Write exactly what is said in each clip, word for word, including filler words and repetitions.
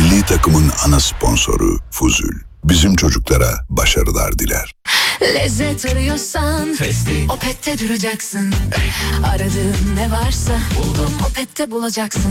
Milli takımın ana sponsoru Fuzul. Bizim çocuklara başarılar diler. Lezzet arıyorsan Festi, Opet'te duracaksın. Aradığın ne varsa buldum, Opet'te bulacaksın.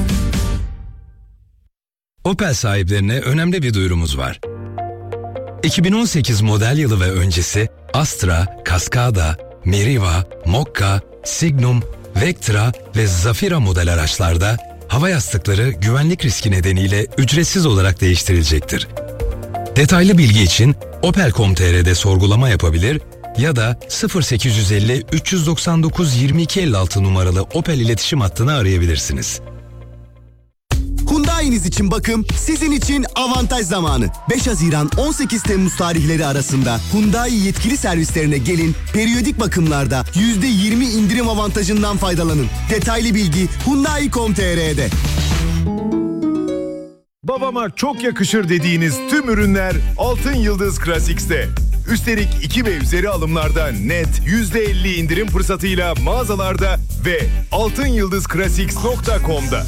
Opel sahiplerine önemli bir duyurumuz var. iki bin on sekiz model yılı ve öncesi Astra, Cascada, Meriva, Mokka, Signum, Vectra ve Zafira model araçlarda hava yastıkları güvenlik riski nedeniyle ücretsiz olarak değiştirilecektir. Detaylı bilgi için opel nokta com nokta tr'de sorgulama yapabilir ya da sıfır sekiz yüz elli üç yüz doksan dokuz yirmi iki elli altı numaralı Opel iletişim hattını arayabilirsiniz. Hyundai'niz için bakım sizin için avantaj zamanı. beş Haziran on sekiz Temmuz tarihleri arasında Hyundai yetkili servislerine gelin, periyodik bakımlarda yüzde yirmi indirim avantajından faydalanın. Detaylı bilgi hyundai nokta com nokta tr'de. Babama çok yakışır dediğiniz tüm ürünler Altın Yıldız Classics'te. Üstelik iki ve üzeri alımlarda net yüzde elli indirim fırsatıyla mağazalarda ve altın yıldız classics nokta com'da.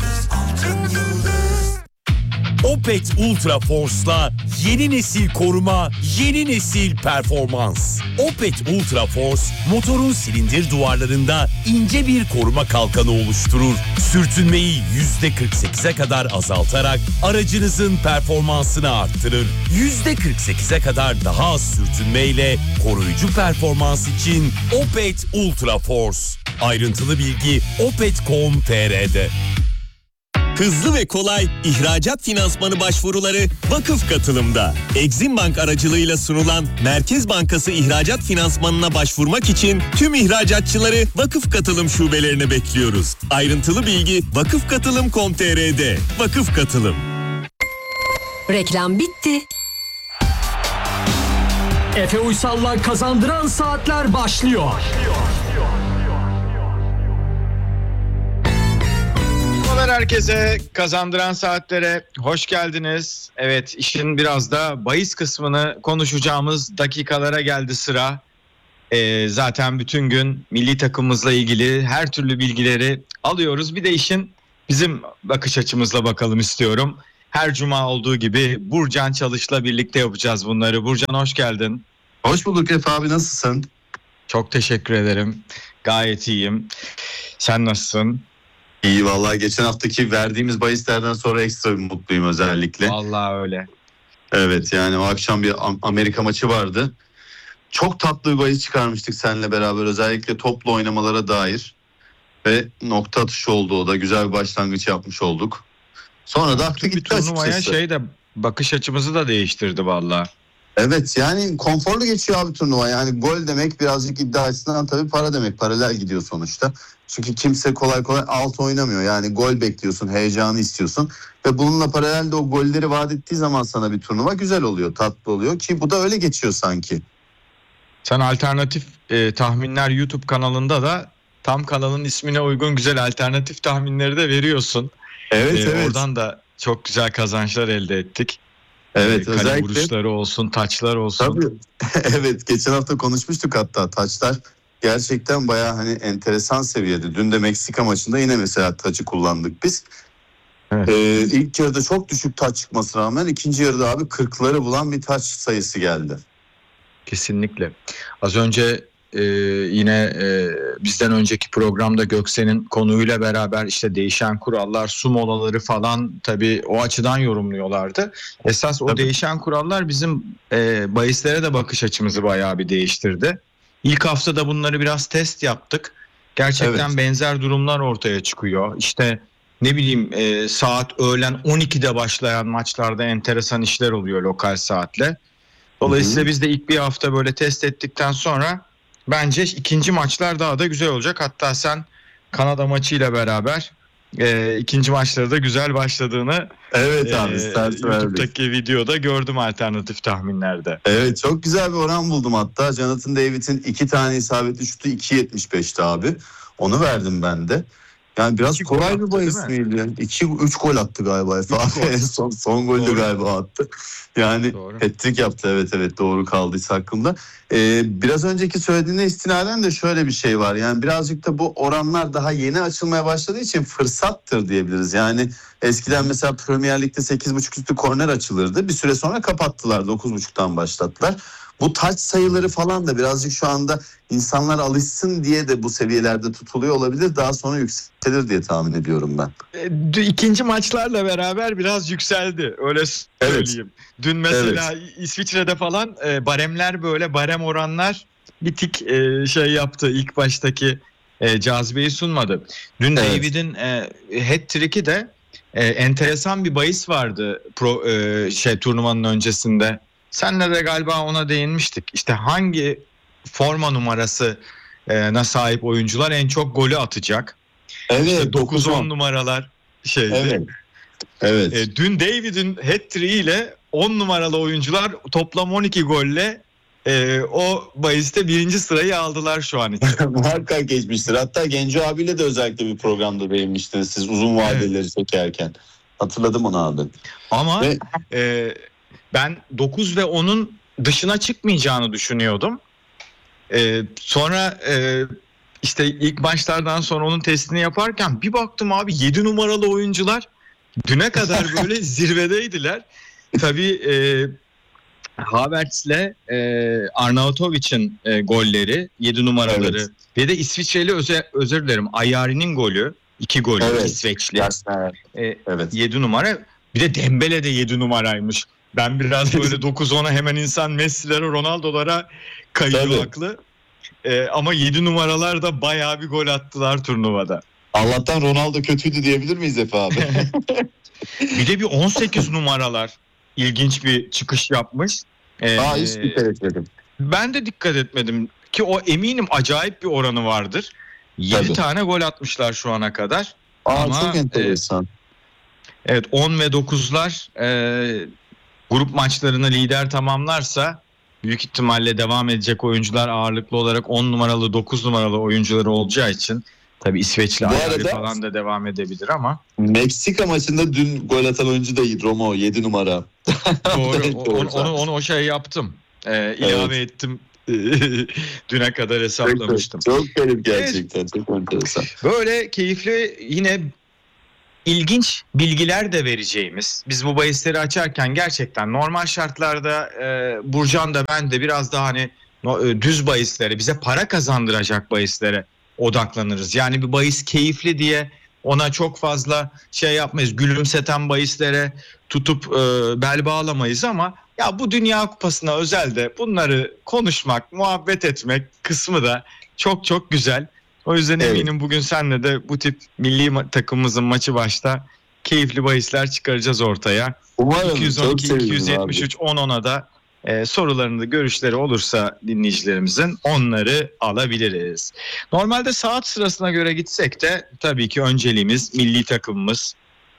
Opet Ultra Force'la yeni nesil koruma, yeni nesil performans. Opet Ultra Force, motorun silindir duvarlarında ince bir koruma kalkanı oluşturur. Sürtünmeyi yüzde kırk sekize kadar azaltarak aracınızın performansını arttırır. yüzde kırk sekize kadar daha az sürtünmeyle koruyucu performans için Opet Ultra Force. Ayrıntılı bilgi opet nokta com nokta tr'de. Hızlı ve kolay ihracat finansmanı başvuruları Vakıf Katılım'da. Exim Bank aracılığıyla sunulan Merkez Bankası ihracat finansmanına başvurmak için tüm ihracatçıları Vakıf Katılım şubelerine bekliyoruz. Ayrıntılı bilgi vakıf katılım nokta com nokta tr'de. Vakıf Katılım. Reklam bitti. Efe Uysal'la Kazandıran Saatler başlıyor. Herkese Kazandıran Saatlere hoş geldiniz. Evet, işin biraz da bahis kısmını konuşacağımız dakikalara geldi sıra. Ee, zaten bütün gün milli takımımızla ilgili her türlü bilgileri alıyoruz. Bir de işin bizim bakış açımızla bakalım istiyorum. Her cuma olduğu gibi Burcan Çalış'la birlikte yapacağız bunları. Burcan hoş geldin. Hoş bulduk Efe abi, nasılsın? Çok teşekkür ederim. Gayet iyiyim. Sen nasılsın? İyi vallahi, geçen haftaki verdiğimiz bahislerden sonra ekstra bir mutluyum özellikle. Vallahi öyle. Evet, yani o akşam bir Amerika maçı vardı. Çok tatlı bir bahis çıkarmıştık seninle beraber, özellikle toplu oynamalara dair. Ve nokta atışı oldu, o da güzel bir başlangıç yapmış olduk. Sonra da aklı gitti açıkçası. Turnuvaya şey de bakış açımızı da değiştirdi vallahi. Evet, yani konforlu geçiyor abi turnuva. Yani gol demek birazcık iddia açısından tabii para demek. Paralel gidiyor sonuçta. Çünkü kimse kolay kolay alt oynamıyor. Yani gol bekliyorsun, heyecanı istiyorsun. Ve bununla paralel de o golleri vaat ettiği zaman sana bir turnuva güzel oluyor, tatlı oluyor. Ki bu da öyle geçiyor sanki. Sen alternatif e, tahminler YouTube kanalında da tam kanalın ismine uygun güzel alternatif tahminleri de veriyorsun. Evet, e, evet. Oradan da çok güzel kazançlar elde ettik. Evet, e, özellikle. Kale vuruşları olsun, taçlar olsun. Tabii. Evet, geçen hafta konuşmuştuk hatta, taçlar gerçekten bayağı hani enteresan seviyede. Dün de Meksika maçında yine mesela taçı kullandık biz. Evet. Ee, ilk yarıda çok düşük taç çıkmasına rağmen ikinci yarıda abi kırkları bulan bir taç sayısı geldi. Kesinlikle. Az önce e, yine e, bizden önceki programda Göksen'in konuyla beraber işte değişen kurallar, su molaları falan tabii o açıdan yorumluyorlardı. Esas o Tabii. değişen kurallar bizim e, bahislere de bakış açımızı bayağı bir değiştirdi. İlk haftada bunları biraz test yaptık. Gerçekten Evet. benzer durumlar ortaya çıkıyor. İşte ne bileyim e, saat öğlen on ikide başlayan maçlarda enteresan işler oluyor lokal saatle. Dolayısıyla Hı hı. biz de ilk bir hafta böyle test ettikten sonra bence ikinci maçlar daha da güzel olacak. Hatta sen Kanada maçıyla beraber e, ikinci maçları da güzel başladığını Evet abi, e, start verdik. YouTube'daki videoda gördüm alternatif tahminlerde. Evet, çok güzel bir oran buldum hatta. Jonathan David'in iki tane isabetli şutu iki yetmiş beşti abi. Onu verdim ben de. Yani biraz İki gol kolay bir attı, bahis değil miydi? İki, üç gol attı galiba Efe abi. son, son golü Doğru. galiba attı. Yani Doğru. hat-trick yaptı, evet evet, doğru kaldıysa aklımda. Ee, biraz önceki söylediğine istinaden de şöyle bir şey var. Yani birazcık da bu oranlar daha yeni açılmaya başladığı için fırsattır diyebiliriz. Yani eskiden mesela Premier Lig'de sekiz buçuk üstü korner açılırdı. Bir süre sonra kapattılar, dokuz buçuktan başlattılar. Bu taç sayıları falan da birazcık şu anda insanlar alışsın diye de bu seviyelerde tutuluyor olabilir. Daha sonra yükselir diye tahmin ediyorum ben. E, İkinci maçlarla beraber biraz yükseldi. Öyle söyleyeyim. Evet. Dün mesela evet. İsviçre'de falan e, baremler böyle barem oranlar bir tik e, şey yaptı. İlk baştaki e, cazibeyi sunmadı. Dün evet. David'in e, hat-trick'i de e, enteresan bir bahis vardı pro, e, şey turnuvanın öncesinde. Senle de galiba ona değinmiştik. İşte hangi forma numarasına sahip oyuncular en çok golü atacak? Evet. İşte dokuz on numaralar şeydi. Evet. Evet. E, dün David'in hat-trick'i ile on numaralı oyuncular toplam on iki golle e, o bahiste birinci sırayı aldılar şu an için. Muhakkak geçmiştir. Hatta Genco abiyle de özellikle bir programda değinmiştiniz siz uzun vadeleri evet. çekerken. Hatırladım onu abi. Ama Ve... e, ben dokuz ve onun dışına çıkmayacağını düşünüyordum. Ee, sonra e, işte ilk maçlardan sonra onun testini yaparken bir baktım abi yedi numaralı oyuncular düne kadar böyle zirvedeydiler. Tabii e, Havertz'le e, Arnautovic'in e, golleri, yedi numaraları evet. ve de İsviçreli özür, özür dilerim Ayari'nin golü, iki golü evet. İsveçli. E, evet. yedi numara. Bir de Dembele de yedi numaraymış. Ben biraz böyle dokuz ona hemen insan Messi'lere, Ronaldo'lara kayıyor Tabii. aklı. Ee, ama yedi numaralar da bayağı bir gol attılar turnuvada. Allah'tan Ronaldo kötüydü diyebilir miyiz Efe abi? Bir de bir on sekiz numaralar ilginç bir çıkış yapmış. Ee, Aa hiç dikkat etmedim. Ben de dikkat etmedim ki o eminim acayip bir oranı vardır. yedi tane gol atmışlar şu ana kadar. Aa ama, çok enteresan. E, evet on ve dokuzlar e, grup maçlarını lider tamamlarsa büyük ihtimalle devam edecek oyuncular ağırlıklı olarak on numaralı dokuz numaralı oyuncuları olacağı için tabii İsveçli ayarı falan da devam edebilir ama. Meksika maçında dün gol atan oyuncu da Romo yedi numara. Doğru onu, onu, onu o şey yaptım ee, ilave evet. ettim düne kadar hesaplamıştım. Çok, çok garip gerçekten evet. Çok enteresan. Böyle keyifli yine İlginç bilgiler de vereceğimiz. Biz bu bahisleri açarken gerçekten normal şartlarda e, Burcan da ben de biraz daha hani no, e, düz bahislere, bize para kazandıracak bahislere odaklanırız. Yani bir bahis keyifli diye ona çok fazla şey yapmayız. Gülümseten bahislere tutup e, bel bağlamayız ama ya bu Dünya Kupası'na özel de bunları konuşmak, muhabbet etmek kısmı da çok çok güzel. O yüzden evet. eminim bugün senle de bu tip milli ma- takımımızın maçı başta keyifli bahisler çıkaracağız ortaya. Umarım. iki yüz on iki iki yüz yetmiş üç on ona da e, sorularında görüşleri olursa dinleyicilerimizin onları alabiliriz. Normalde saat sırasına göre gitsek de tabii ki önceliğimiz milli takımımız.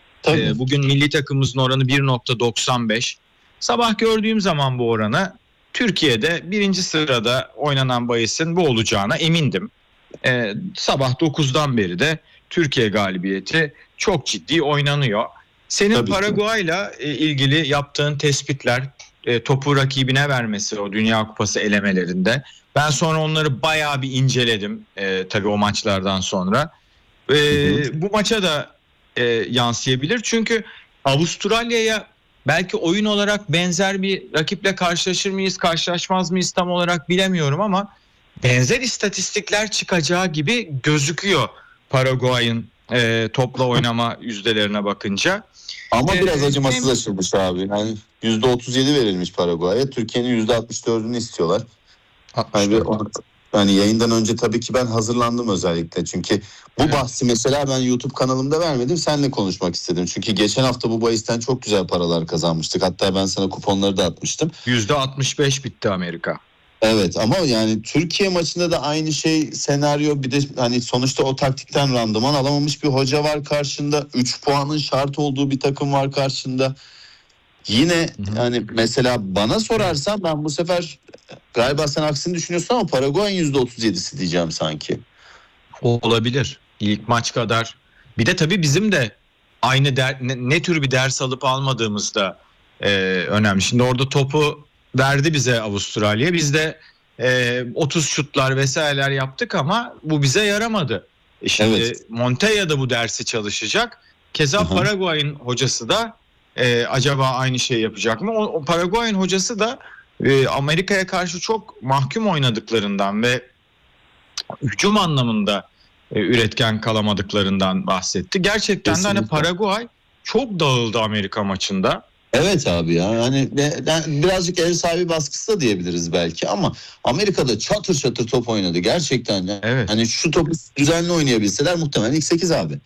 E, bugün milli takımımızın oranı bir nokta doksan beş. Sabah gördüğüm zaman bu oranı Türkiye'de birinci sırada oynanan bahisin bu olacağına emindim. Ee, sabah dokuzdan beri de Türkiye galibiyeti çok ciddi oynanıyor. Senin Tabii Paraguay'la e, ilgili yaptığın tespitler, e, topu rakibine vermesi o Dünya Kupası elemelerinde. Ben sonra onları bayağı bir inceledim e, tabii o maçlardan sonra. E, bu maça da e, yansıyabilir çünkü Avustralya'ya belki oyun olarak benzer bir rakiple karşılaşır mıyız, karşılaşmaz mıyız tam olarak bilemiyorum ama benzer istatistikler çıkacağı gibi gözüküyor Paraguay'ın e, topla oynama yüzdelerine bakınca. Ama ee, biraz acımasız hem... açılmış abi. Yani yüzde otuz yedi verilmiş Paraguay'a. Türkiye'nin yüzde altmış dördünü istiyorlar. Yani, onu, yani yayından önce tabii ki ben hazırlandım özellikle. Çünkü bu evet. bahsi mesela ben YouTube kanalımda vermedim. Seninle konuşmak istedim. Çünkü geçen hafta bu bahisten çok güzel paralar kazanmıştık. Hatta ben sana kuponları da atmıştım. yüzde altmış beş bitti Amerika. Evet ama yani Türkiye maçında da aynı şey senaryo, bir de hani sonuçta o taktikten randıman alamamış bir hoca var karşında. üç puanın şart olduğu bir takım var karşında. Yine Hı-hı. yani mesela bana sorarsan ben bu sefer galiba sen aksini düşünüyorsun ama Paraguay'ın yüzde otuz yedisi diyeceğim sanki. Olabilir. İlk maç kadar Bir de tabii bizim de aynı der, ne, ne tür bir ders alıp almadığımız da e, önemli. Şimdi orada topu verdi bize Avustralya. Biz de e, otuz şutlar vesaireler yaptık ama bu bize yaramadı. E şimdi Evet. Montoya da bu dersi çalışacak. Keza Aha. Paraguay'ın hocası da e, acaba aynı şeyi yapacak mı? O, o Paraguay'ın hocası da e, Amerika'ya karşı çok mahkum oynadıklarından ve hücum anlamında e, üretken kalamadıklarından bahsetti. Gerçekten de hani Kesinlikle. Paraguay çok dağıldı Amerika maçında. Evet abi ya, yani de- de- birazcık ev sahibi baskısı da diyebiliriz belki ama Amerika'da çatır çatır top oynadı gerçekten. Yani. Evet. Hani şu topu düzenli oynayabilseler muhtemelen ilk sekiz abi.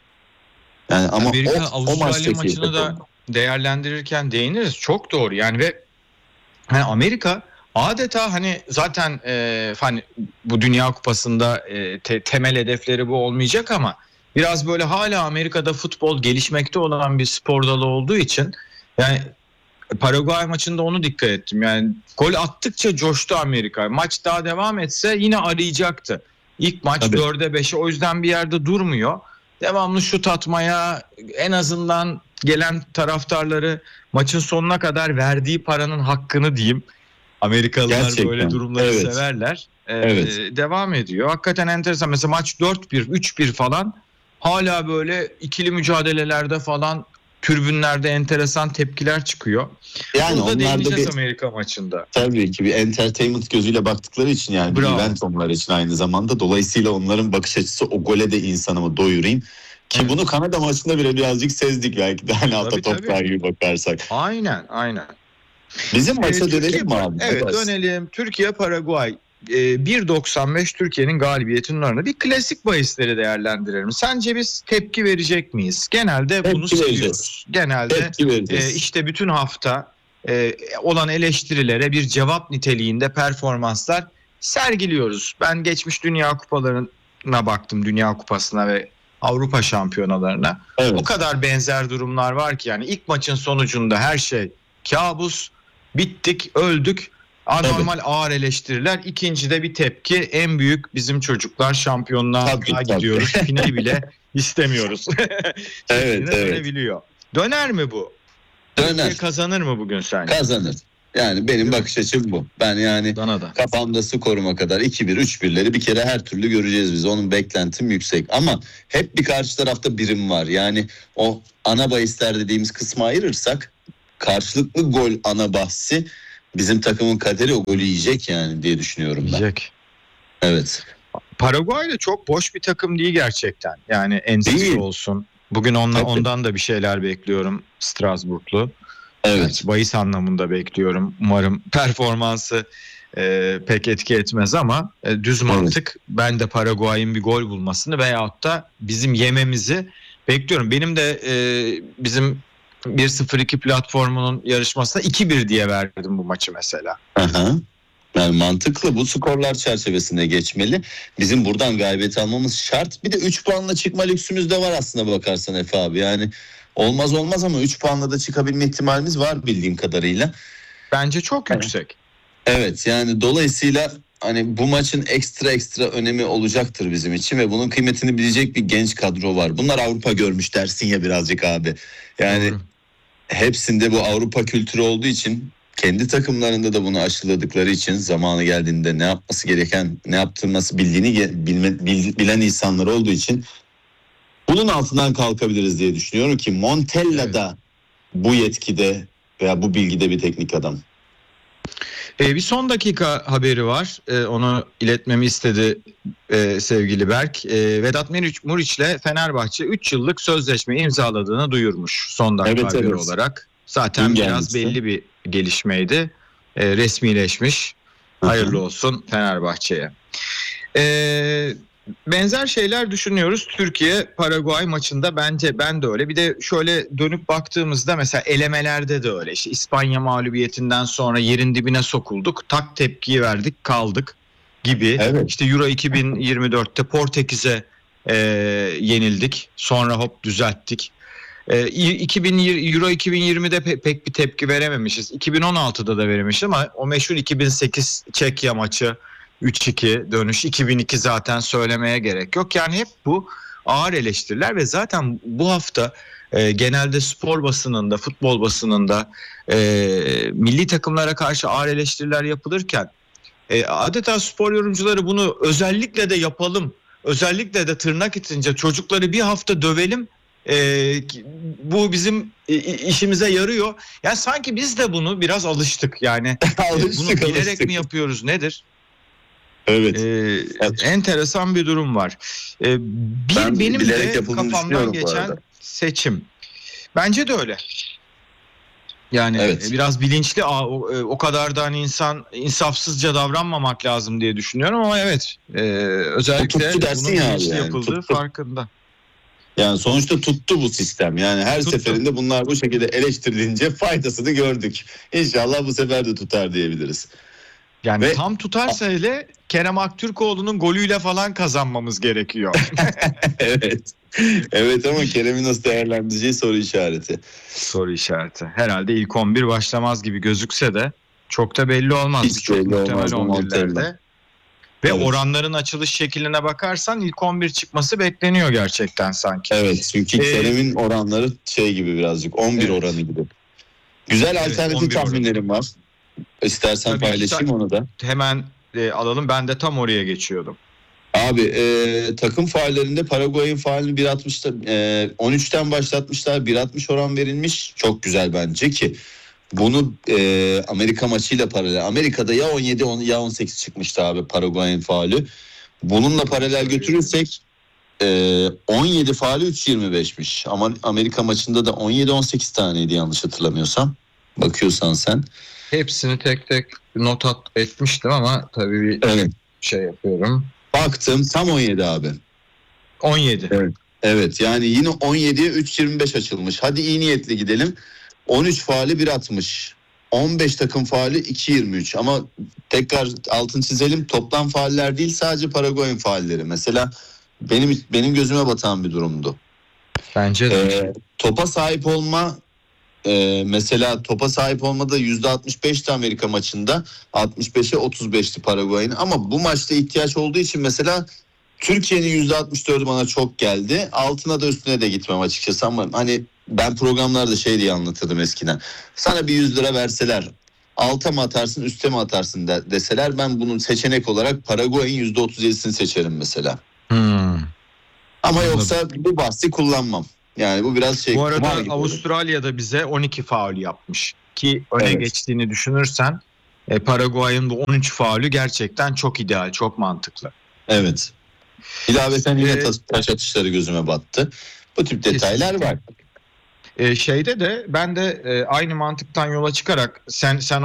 Yani ama Amerika o, o Avustralya maçtaki maçını da takım- değerlendirirken değiniriz. Çok doğru yani ve hani Amerika adeta hani zaten e, hani bu Dünya Kupası'nda e, te- temel hedefleri bu olmayacak ama biraz böyle hala Amerika'da futbol gelişmekte olan bir spor dalı olduğu için yani Paraguay maçında onu dikkat ettim. Yani gol attıkça coştu Amerika. Maç daha devam etse yine arayacaktı. İlk maç Tabii. dörde beşe o yüzden bir yerde durmuyor. Devamlı şut atmaya en azından gelen taraftarları maçın sonuna kadar verdiği paranın hakkını diyeyim. Amerikalılar Gerçekten. böyle durumları Evet. severler. Ee, Evet. Devam ediyor. Hakikaten enteresan. Mesela maç dört bir, üç bir falan hala böyle ikili mücadelelerde falan tribünlerde enteresan tepkiler çıkıyor. Yani Burada onlar da değineceğiz bir, Amerika maçında. tabii ki bir entertainment gözüyle baktıkları için, yani bir Bravo. event onlar için aynı zamanda. Dolayısıyla onların bakış açısı o gole de insanımı doyurayım. Ki Evet. bunu Kanada maçında bile birazcık sezdik belki de, hani Tabii, ata top tabii. gibi bakarsak. Aynen, aynen. Bizim maça Ee, Türkiye- dönelim mi abi? Evet, Hadi. dönelim. Türkiye Paraguay. Ee, bir doksan beş Türkiye'nin galibiyetinin oranı. Bir klasik bahisleri değerlendirelim. Sence biz tepki verecek miyiz? Genelde Tepki bunu seviyoruz. vereceğiz. Genelde Tepki vereceğiz. e, işte bütün hafta e, olan eleştirilere bir cevap niteliğinde performanslar sergiliyoruz. Ben geçmiş Dünya Kupalarına baktım. Dünya Kupası'na ve Avrupa Şampiyonalarına. Evet. O kadar benzer durumlar var ki yani ilk maçın sonucunda her şey kabus, bittik, öldük. Anormal ağır eleştiriler. İkincide bir tepki. En büyük bizim çocuklar şampiyonluğa Tabii, tabii. gidiyoruz. Finali bile istemiyoruz. Evet, Şeklinde evet. dönebiliyor. Döner mi bu? Türkiye Döner. kazanır mı bugün sence? Kazanır. Yani benim bakış açım bu. Ben yani Bana da. kafamda skoruma kadar iki bir üç birleri bir kere her türlü göreceğiz biz. Onun beklentim yüksek. Ama hep bir karşı tarafta birim var. Yani o ana bahisler dediğimiz kısmı ayırırsak karşılıklı gol ana bahsi bizim takımın kaderi o golü yiyecek yani diye düşünüyorum ben. Yiyecek. Evet. Paraguay da çok boş bir takım değil gerçekten. Yani Encisi Değil. olsun. Bugün onla, Tabii. ondan da bir şeyler bekliyorum Strasbourglu. Evet. Bahis anlamında bekliyorum. Umarım performansı e, pek etki etmez ama e, düz mantık ben de Paraguay'ın bir gol bulmasını veyahut da bizim yememizi bekliyorum. Benim de e, bizim bir sıfır iki platformunun yarışmasına iki bir diye verdim bu maçı mesela. Aha. Yani mantıklı, bu skorlar çerçevesinde geçmeli. Bizim buradan galibiyet almamız şart. Bir de üç puanla çıkma lüksümüz de var aslında bakarsan Efe abi. Yani olmaz olmaz ama üç puanla da çıkabilme ihtimalimiz var bildiğim kadarıyla. Bence çok Evet. yüksek. Evet, yani dolayısıyla hani bu maçın ekstra ekstra önemi olacaktır bizim için ve bunun kıymetini bilecek bir genç kadro var. Bunlar Avrupa görmüş dersin ya birazcık abi. Yani Doğru. hepsinde bu Avrupa kültürü olduğu için, kendi takımlarında da bunu aşıladıkları için zamanı geldiğinde ne yapması gereken, ne yaptırması bildiğini ge- bilme, bil- bilen insanlar olduğu için bunun altından kalkabiliriz diye düşünüyorum ki Montella da bu yetkide veya bu bilgide bir teknik adam. Ee, bir son dakika haberi var. Ee, onu iletmemi istedi e, sevgili Berk. Ee, Vedat Muriç, Muriç'le Fenerbahçe üç yıllık sözleşme imzaladığını duyurmuş son dakika Evet, haberi evet. olarak. Zaten Dün biraz gelmişti. belli bir gelişmeydi. Ee, resmileşmiş. Hayırlı olsun Fenerbahçe'ye. Ee, benzer şeyler düşünüyoruz. Türkiye Paraguay maçında bence ben de öyle. Bir de şöyle dönüp baktığımızda mesela elemelerde de öyle. İşte İspanya mağlubiyetinden sonra yerin dibine sokulduk. Tak tepkiyi verdik, kaldık gibi. Evet. İşte Euro iki bin yirmi dörtte Portekiz'e e, yenildik. Sonra hop düzelttik. E, iki bin Euro iki bin yirmide pe- pek bir tepki verememişiz. iki bin on altıda da verememişiz ama o meşhur iki bin sekiz Çekya maçı üç iki dönüş, iki bin iki zaten söylemeye gerek yok. Yani hep bu ağır eleştiriler ve zaten bu hafta e, genelde spor basınında, futbol basınında e, milli takımlara karşı ağır eleştiriler yapılırken e, adeta spor yorumcuları bunu özellikle de yapalım, özellikle de tırnak içince çocukları bir hafta dövelim. Ee, bu bizim e, işimize yarıyor. Yani sanki biz de bunu biraz alıştık. Yani Alıştık, bunu bilerek alıştık. mi yapıyoruz, nedir? Evet. Ee, Evet. Enteresan bir durum var. Ee, bir Ben benim bilerek de yapıldığını kafamdan düşünüyorum bu geçen arada. seçim. Bence de öyle. Yani Evet. biraz bilinçli, o, o kadar da hani insan insafsızca davranmamak lazım diye düşünüyorum ama evet, e, özellikle tuttu dersin bunun ya abi bilinçli yani, yapıldığı tuttu. farkında. Yani sonuçta tuttu bu sistem. Yani her Tuttu. seferinde bunlar bu şekilde eleştirilince faydasını gördük. İnşallah bu sefer de tutar diyebiliriz. Yani Ve- tam tutarsa hele Kerem Aktürkoğlu'nun golüyle falan kazanmamız gerekiyor. Evet. Evet ama Kerem'i nasıl değerlendireceği soru işareti. Soru işareti. Herhalde ilk on bir başlamaz gibi gözükse de çok da belli olmaz. Hiç Çok belli muhtemel olmaz bu on birlerde. Montella. Ve Evet. oranların açılış şekline bakarsan ilk on bir çıkması bekleniyor gerçekten sanki. Evet çünkü Ee, Kerem'in oranları şey gibi birazcık on bir Evet. oranı gibi. Güzel Evet, alternatif on bir tahminlerim var. İstersen Tabii, paylaşayım güzel. onu da. Hemen e, alalım. Ben de tam oraya geçiyordum. Abi e, takım faullerinde Paraguay'ın faulünü bir altmışta e, on üçten başlatmışlar. bir altmış oran verilmiş. Çok güzel bence ki bunu e, Amerika maçıyla paralel. Amerika'da ya on yedi ya on sekiz çıkmıştı abi Paraguay'ın faulü. Bununla paralel götürürsek e, on yedi faulü üç yirmi beşmiş. Ama Amerika maçında da on yedi on sekiz taneydi yanlış hatırlamıyorsam. Bakıyorsan sen. Hepsini tek tek not at, etmiştim ama tabii bir Evet. şey yapıyorum. Baktım tam on yedi abi. on yedi. Evet. Evet yani yine on yediye üç yirmi beş açılmış. Hadi iyi niyetli gidelim. on üç faali bir altmış. on beş takım faali iki yirmi üç. Ama tekrar altını çizelim. Toplam faaller değil sadece Paraguay'ın faalleri. Mesela benim benim gözüme batan bir durumdu. Bence de. Ee, topa sahip olma e, mesela topa sahip olmada yüzde altmış beşti Amerika maçında. altmış beşe otuz beşti Paraguay'ın. Ama bu maçta ihtiyaç olduğu için mesela Türkiye'nin yüzde altmış dördü bana çok geldi. Altına da üstüne de gitmem açıkçası ama hani ben programlarda şey diye anlatırdım eskiden. Sana bir yüz lira verseler alta mı atarsın üste mi atarsın de, deseler ben bunun seçenek olarak Paraguay'ın yüzde otuz yedisini seçerim mesela. Hmm. Ama yoksa bu bahsi kullanmam. Yani bu biraz şey. Bu kumar arada gibi Avustralya'da bize on iki faul yapmış. Ki öne Evet. geçtiğini düşünürsen e, Paraguay'ın bu on üç faulü gerçekten çok ideal, çok mantıklı. Evet. İlaveten yine Ee, taş, taş atışları gözüme battı. Bu tip detaylar Kesinlikle. var. E, şeyde de ben de e, aynı mantıktan yola çıkarak sen sen